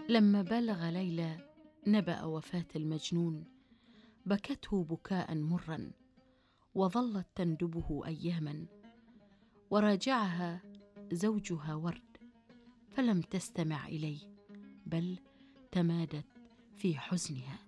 لما بلغ ليلى نبأ وفاة المجنون بكته بكاء مرا، وظلت تندبه أياما، وراجعها زوجها ورد فلم تستمع إليه، بل تمادت في حزنها.